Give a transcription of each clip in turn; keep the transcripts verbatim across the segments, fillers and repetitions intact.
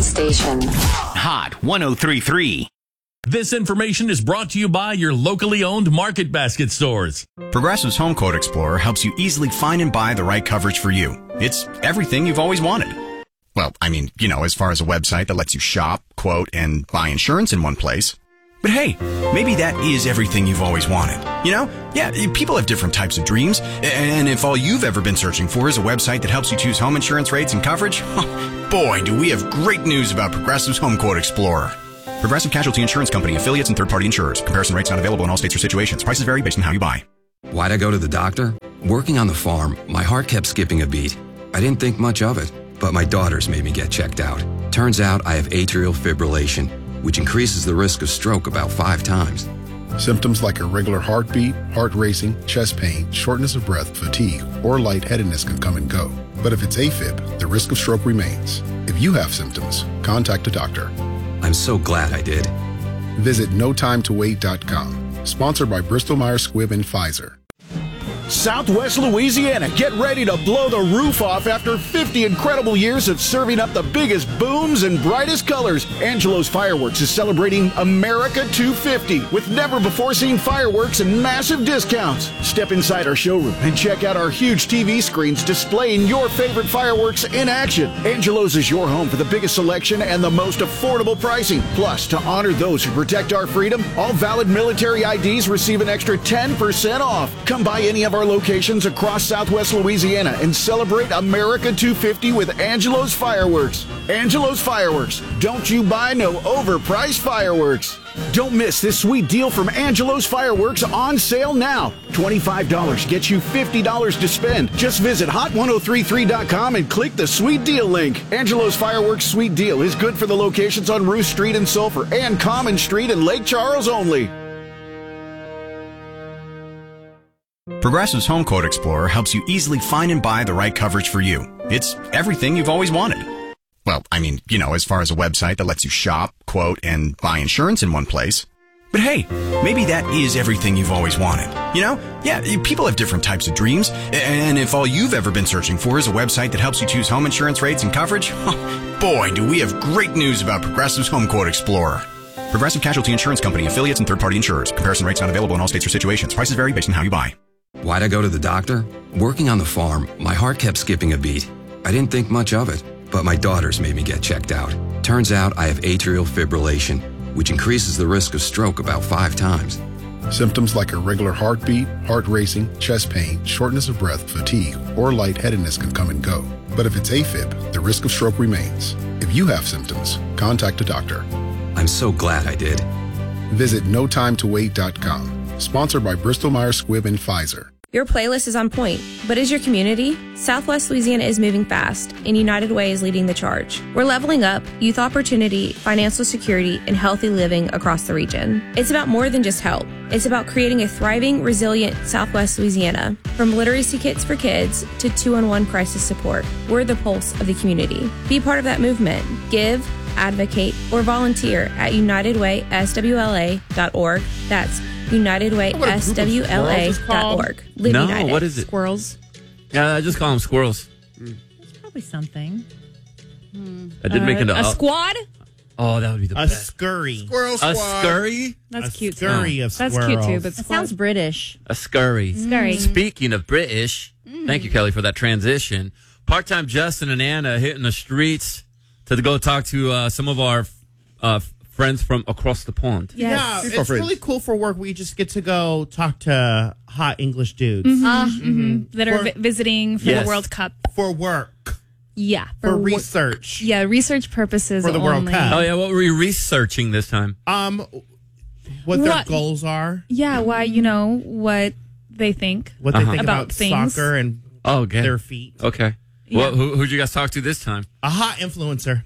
station. Hot one oh three point three. This information is brought to you by your locally owned Market Basket stores. Progressive's Home Quote Explorer helps you easily find and buy the right coverage for you. It's everything you've always wanted. Well, I mean, you know, as far as a website that lets you shop, quote, and buy insurance in one place. But hey, maybe that is everything you've always wanted. You know? Yeah, people have different types of dreams. And if all you've ever been searching for is a website that helps you choose home insurance rates and coverage, boy, do we have great news about Progressive's Home Quote Explorer. Progressive Casualty Insurance Company, affiliates, and third-party insurers. Comparison rates not available in all states or situations. Prices vary based on how you buy. Why'd I go to the doctor? Working on the farm, my heart kept skipping a beat. I didn't think much of it, but my daughters made me get checked out. Turns out I have atrial fibrillation, which increases the risk of stroke about five times. Symptoms like irregular heartbeat, heart racing, chest pain, shortness of breath, fatigue, or lightheadedness can come and go. But if it's AFib, the risk of stroke remains. If you have symptoms, contact a doctor. I'm so glad I did. Visit no time to wait dot com. Sponsored by Bristol Myers Squibb and Pfizer. Southwest Louisiana, get ready to blow the roof off after fifty incredible years of serving up the biggest booms and brightest colors. Angelo's Fireworks is celebrating America two fifty with never-before-seen fireworks and massive discounts. Step inside our showroom and check out our huge T V screens displaying your favorite fireworks in action. Angelo's is your home for the biggest selection and the most affordable pricing. Plus, to honor those who protect our freedom, all valid military I Ds receive an extra ten percent off. Come by any of our locations across Southwest Louisiana and celebrate America two fifty with Angelo's Fireworks. Angelo's Fireworks. Don't you buy no overpriced fireworks. Don't miss this sweet deal from Angelo's Fireworks on sale now. twenty-five dollars gets you fifty dollars to spend. Just visit hot ten thirty-three dot com and click the sweet deal link. Angelo's Fireworks sweet deal is good for the locations on Ruth Street in Sulphur and Common Street in Lake Charles only. Progressive's Home Quote Explorer helps you easily find and buy the right coverage for you. It's everything you've always wanted. Well, I mean, you know, as far as a website that lets you shop, quote, and buy insurance in one place. But hey, maybe that is everything you've always wanted. You know? Yeah, people have different types of dreams. And if all you've ever been searching for is a website that helps you choose home insurance rates and coverage, boy, do we have great news about Progressive's Home Quote Explorer. Progressive Casualty Insurance Company, affiliates, and third-party insurers. Comparison rates not available in all states or situations. Prices vary based on how you buy. Why'd I go to the doctor? Working on the farm, my heart kept skipping a beat. I didn't think much of it, but my daughters made me get checked out. Turns out I have atrial fibrillation, which increases the risk of stroke about five times. Symptoms like irregular heartbeat, heart racing, chest pain, shortness of breath, fatigue, or lightheadedness can come and go. But if it's AFib, the risk of stroke remains. If you have symptoms, contact a doctor. I'm so glad I did. Visit no time to wait dot com. Sponsored by Bristol Myers Squibb and Pfizer. Your playlist is on point, but is your community? Southwest Louisiana is moving fast, and United Way is leading the charge. We're leveling up youth opportunity, financial security, and healthy living across the region. It's about more than just help. It's about creating a thriving, resilient Southwest Louisiana. From literacy kits for kids to two one one crisis support, we're the pulse of the community. Be part of that movement. Give, advocate, or volunteer at united way s w l a dot org. That's united way s w l a dot org. Live no, United. What is it? Squirrels. Yeah, I just call them squirrels. It's probably something. Hmm. I did uh, make it a up. squad. Oh, that would be the a best. scurry. Squirrel squad. A scurry? That's a cute. Scurry too. of That's squirrels. cute too. But that sounds British. A scurry. Scurry. Speaking of British, mm. thank you, Kelly, for that transition. Part-time Justin and Anna hitting the streets to go talk to uh, some of our uh, friends from across the pond. Yes. Yeah, it's really cool for work. We just get to go talk to hot English dudes. Mm-hmm. Uh, mm-hmm. That are for, vi- visiting for yes. the World Cup. For work. Yeah. For, for research. Yeah, research purposes For the only. World Cup. Oh, yeah, what were you researching this time? Um, What, what their goals are. Yeah, why, you know, what they think. What they uh-huh. think about, about things. soccer and oh, okay. their feet. Okay. Yeah. Well, who, who'd you guys talk to this time? A hot influencer.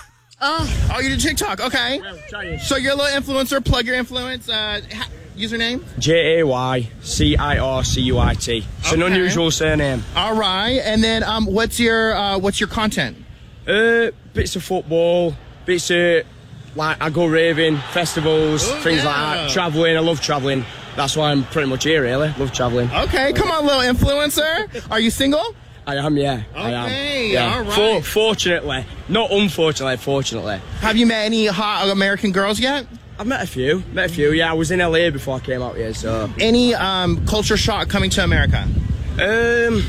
Oh, oh, you did TikTok. Okay. So you're a little influencer. Plug your influence. Uh, ha- username? J A Y C I R C U I T. It's okay. An unusual surname. All right. And then um, what's your uh, what's your content? Uh, bits of football, bits of, like, I go raving, festivals, oh, things yeah. like that. Travelling. I love travelling. That's why I'm pretty much here, really. Love travelling. Okay. Come on, little influencer. Are you single? I am, yeah. I am. Okay, Yeah. all right. For, fortunately. Not unfortunately, fortunately. Have you met any hot American girls yet? I've met a few. Met a few, yeah. I was in L A before I came out here, so. Any um, culture shock coming to America? Um,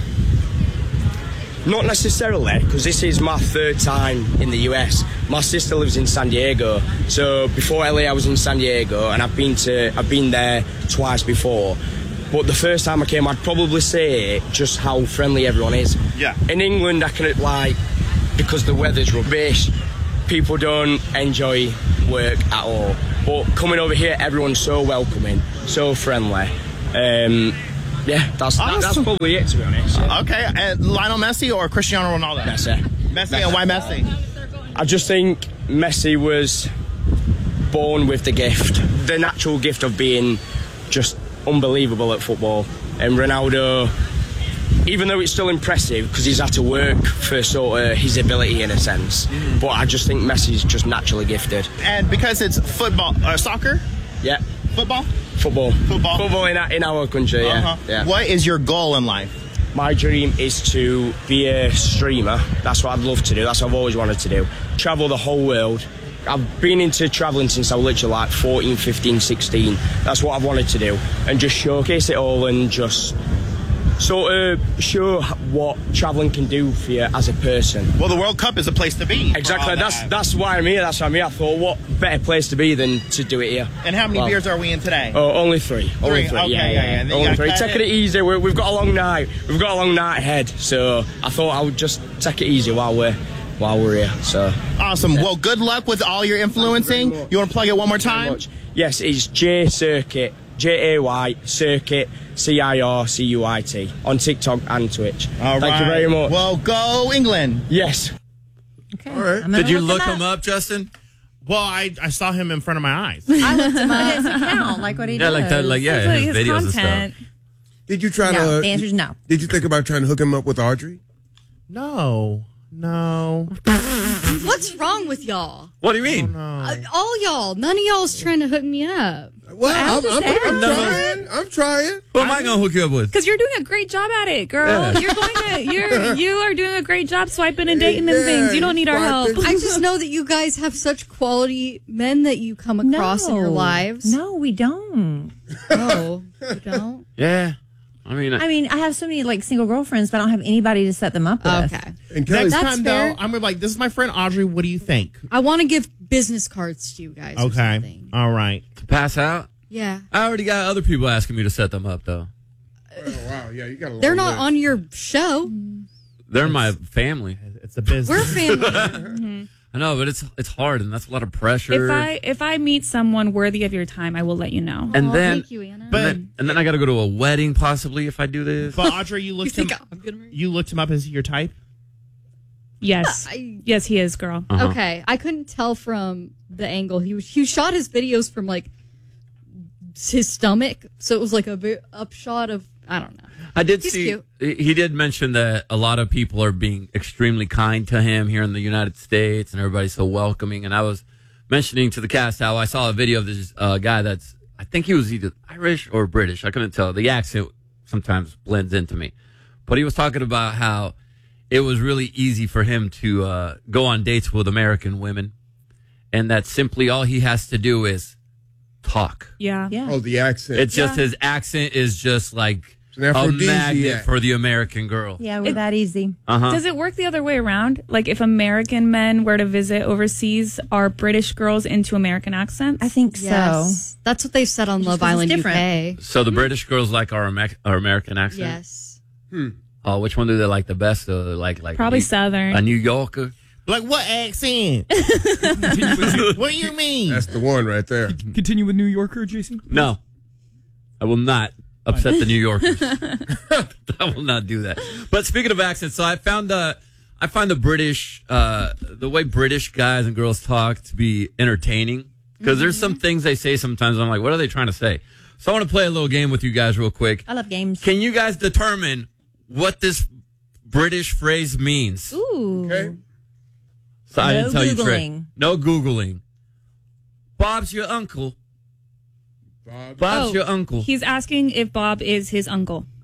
not necessarily, because this is my third time in the U S. My sister lives in San Diego, so before L A I was in San Diego, and I've been to I've been there twice before. But the first time I came, I'd probably say just how friendly everyone is. Yeah. In England, I can like because the weather's rubbish, people don't enjoy work at all. But coming over here, everyone's so welcoming, so friendly. Um, Yeah, that's awesome. that, that's probably it, to be honest. Yeah. Okay, and Lionel Messi or Cristiano Ronaldo? Messi. Messi, Messi. And why Messi? I just think Messi was born with the gift, the natural gift of being just unbelievable at football. And Ronaldo, even though it's still impressive because he's had to work for sort of his ability in a sense, mm. but I just think Messi's just naturally gifted. And because it's football, uh, soccer? Yeah. Football? Football. Football. Football in our, in our country, yeah. Uh-huh. yeah. What is your goal in life? My dream is to be a streamer. That's what I'd love to do. That's what I've always wanted to do. Travel the whole world. I've been into travelling since I was literally like fourteen, fifteen, sixteen. That's what I've wanted to do. And just showcase it all and just sort of show what travelling can do for you as a person. Well, the World Cup is a place to be. Exactly. That's that. that's why I'm here. That's why I'm here. I thought, what better place to be than to do it here? And how many well, beers are we in today? Oh, only three. Three. Only three. Okay, yeah, yeah, yeah. yeah. Only three. Taking it. it easy. We're, we've got a long night. We've got a long night ahead. So I thought I would just take it easy while we're while we're here. So awesome. Yeah. Well, good luck with all your influencing. You want to plug it one more time? Yes, it's J Circuit. J A Y Circuit, C I R C U I T, on TikTok and Twitch. All Thank right. you very much. Well, go England. Yes. Okay. All right. Did you look him up, Justin? Well, I, I saw him in front of my eyes. I looked him up. It doesn't count like what he Yeah, does. like that, like yeah, Like his his videos content. and stuff. Did you try No, to? the answer is no. Did you think about trying to hook him up with Audrey? No, no. What's wrong with y'all? What do you mean? Oh, no. Uh, all y'all. None of y'all's trying to hook me up. Well, I'm, I'm, I'm, No. trying. I'm trying. Who am I gonna hook you up with? Because you're doing a great job at it, girl. Yeah. You're going to you're you are doing a great job swiping and dating them Yeah, things. You don't need our help. swiping. I just know that you guys have such quality men that you come across in your lives. No, we don't. Oh, you don't? Yeah, I mean, I mean, I have so many like single girlfriends, but I don't have anybody to set them up with. Okay. And Kelly, Next That's time, fair. though, I'm gonna be like, this is my friend Audrey. What do you think? I want to give business cards to you guys. or Okay. something. All right. to pass out. Yeah. I already got other people asking me to set them up, though. oh, wow, yeah, you got a long They're not list. on your show. They're my family. It's a business. We're family. I know, but it's it's hard and that's a lot of pressure. If I if I meet someone worthy of your time, I will let you know. and Aw, then, thank you, Anna. and then and then I got to go to a wedding possibly if I do this. But Audrey, you looked You him. think I'm gonna marry- You looked him up as your type. Yes, I- yes, he is, girl. Uh-huh. Okay, I couldn't tell from the angle. He was, he shot his videos from like his stomach, so it was like a bit upshot of I don't know. I did He's see cute. he did mention that a lot of people are being extremely kind to him here in the United States, and everybody's so welcoming. And I was mentioning to the cast how I saw a video of this uh, guy that's I think he was either Irish or British. I couldn't tell. The accent sometimes blends into me, but he was talking about how it was really easy for him to uh, go on dates with American women, and that simply all he has to do is talk. Yeah, yeah. Oh, the accent. It's just Yeah. his accent is just like an a aphrodisiac. magnet for the American girl. Yeah, we're that easy. Uh-huh. Does it work the other way around? Like if American men were to visit overseas, are British girls into American accents? I think so. Yes, that's what they've said on Just Love 'cause it's Island different. U K. So the British girls like our, Amer- our American accent? Yes. Oh, which one do they like the best? Though? They like like Probably a New- Southern. A New Yorker. Like what accent? What do you mean? That's the one right there. Continue with New Yorker, Jason. No, I will not upset the New Yorkers. I will not do that. But speaking of accents, so I found uh, I find the British, uh, the way British guys and girls talk to be entertaining because there's some things they say sometimes. I'm like, what are they trying to say? So I want to play a little game with you guys real quick. I love games. Can you guys determine what this British phrase means? Ooh. Okay. So I No didn't tell you, Trey. Googling. No Googling. Bob's your uncle. Bob. Bob's Oh, your uncle. He's asking if Bob is his uncle.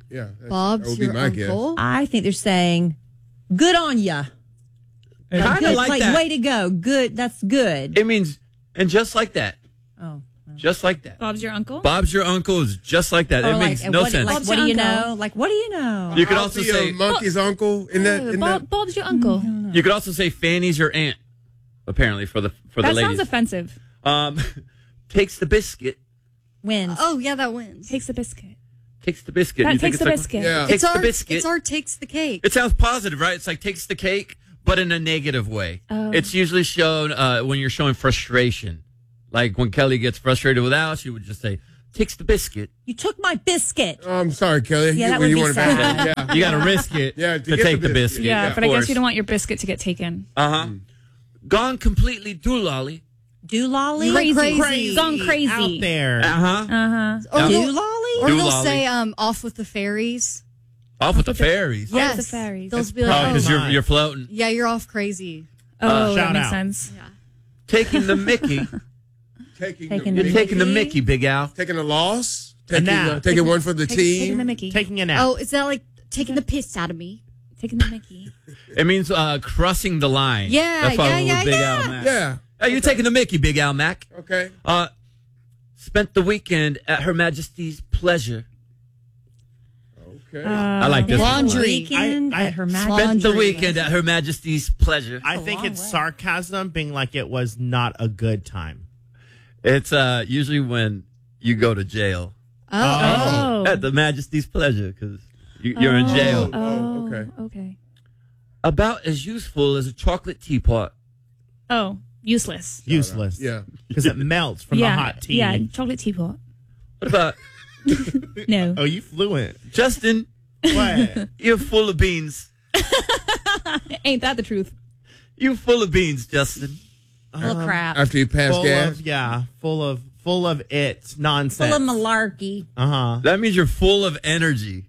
Yeah. that's- Bob's that would be your my guess. uncle? I think they're saying, good on ya. Kinda Good, like that. way to go. Good. That's good. It means, and just like that. Oh. Just like that. Bob's your uncle? Bob's your uncle is just like that. Or it like, makes and no what, sense. Like, what do you know? Like, what do you know? You could I'll also be a say monkey's uncle in that. In Bob, that. Bob's your uncle. you could also say Fanny's your aunt. Apparently for the for That the sounds ladies. offensive. Um, takes the biscuit. Wins. Oh, yeah, that wins. Takes the biscuit. Takes the biscuit. That You think takes it's the like- biscuit. Yeah. Takes it's the our, biscuit. It's our takes the cake. It sounds positive, right? It's like takes the cake, but in a negative way. Oh. It's usually shown uh, when you're showing frustration. Like when Kelly gets frustrated with Al, she would just say, takes the biscuit. You took my biscuit. Oh, I'm sorry, Kelly. Yeah, you, that would you be wanna sad. Yeah. You got to risk it Yeah, to to, get take the the biscuit. biscuit. Yeah, of but I guess course. you don't want your biscuit to get taken. Uh-huh. Gone completely doolally. Doolally? Crazy. Crazy. Gone crazy. Out there. Uh-huh. Uh-huh. Or Yeah. they'll, Doolally? or they'll Doolally. say um, off with the fairies. Off with the fairies. Off Yes. the fairies. They'll It's be Oh, like, because oh, you're, you're floating. yeah, you're off crazy. Oh, Uh, that shout makes out. sense. Yeah. Taking the Mickey. Taking, Taking the, You're taking the Mickey, Big Al. taking a loss. A Taking, nap. uh, taking one for the Take- team. Taking the Mickey. Taking a nap. Oh, is that like taking the piss out of me? Taking the Mickey. It means uh, crossing the line. Yeah, That's why yeah, we're yeah, Big yeah. Al Mac. Yeah. Hey, you're taking the Mickey, Big Al Mac. Okay. Uh, spent the weekend at Her Majesty's pleasure. Okay. I like this. one. Laundry. Weekend I- I at her Spent Majesty's. the weekend at Her Majesty's pleasure. I a think long it's way. sarcasm, being like it was not a good time. It's uh, usually when you go to jail Oh. at the Majesty's pleasure because you, you're in jail. Oh, okay. Okay. About as useful as a chocolate teapot. Oh, useless. Useless. Yeah. Because it melts from yeah, the hot tea. Yeah, chocolate teapot. What about No. Oh, you fluent. Justin? What? You're full of beans. Ain't that the truth? You full of beans, Justin. Full of crap. After you pass full gas. of, yeah, full of full of it nonsense. Full of malarkey. Uh-huh. That means you're full of energy.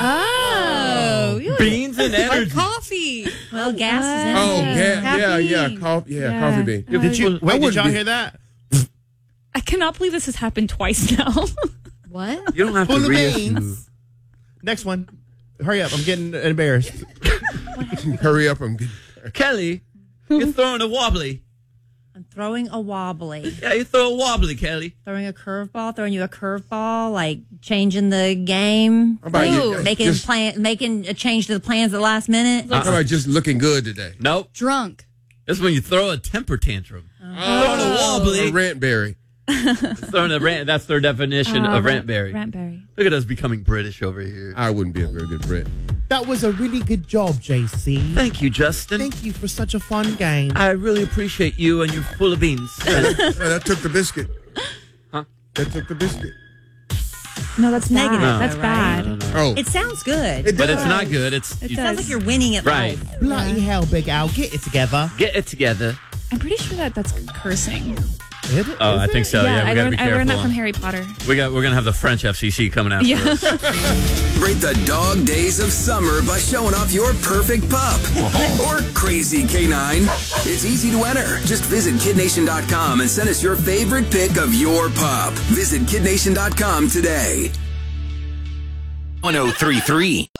Oh, you Beans and like energy. coffee. Well, gas is in Oh, it. yeah, yeah, yeah, Caffeine. coffee, yeah, Yeah. coffee bean. You're Did you full- wait? I Did would y'all be- hear that? I cannot believe this has happened twice now. What? You don't have Full to of reissue. beans. Next one. Hurry up! I'm getting embarrassed. Hurry up. I'm getting. Kelly, you're throwing a wobbly. I'm throwing a wobbly. Yeah, you throw a wobbly, Kelly. Throwing a curveball, throwing you a curveball, like changing the game. How about you? Ooh, making Just- plan, making a change to the plans at the last minute. How about just looking good today? Nope. Drunk. This is when you throw a temper tantrum. Throwing a A wobbly. rant berry. Throwing a rant. That's their definition Uh, of rant- rantberry. Rantberry. Look at us becoming British over here. I wouldn't be a very good Brit. That was a really good job, J C. Thank you, Justin. Thank you for such a fun game. I really appreciate you and you're full of beans. Yeah, that took the biscuit. Huh? That took the biscuit. No, that's Negative, bad. That's though, bad. right? Oh, It sounds good. It But does. it's not good. It's It you- does. sounds like you're winning at Right. life. Bloody hell, Big Al, get it together. Get it together. I'm pretty sure that that's cursing. Is Oh, I think so. Yeah, we I, gotta learned, be I careful. learned that from Harry Potter. We got. We're gonna have the French F C C coming after Yeah. us. Break the dog days of summer by showing off your perfect pup or crazy canine. It's easy to enter. Just visit kid nation dot com and send us your favorite pic of your pup. Visit kid nation dot com today. one oh three three